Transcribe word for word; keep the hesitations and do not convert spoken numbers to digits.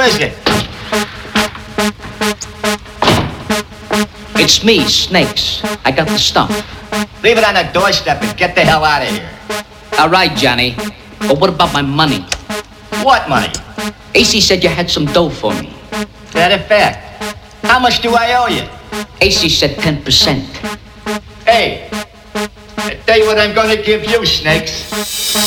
is it? It's me, Snakes. I got the stuff. Leave it on the doorstep and get the hell out of here. All right, Johnny. But what about my money? What money? A C said you had some dough for me. That a fact? How much do I owe you? A C said ten percent. Hey, I tell you what I'm gonna give you, Snakes.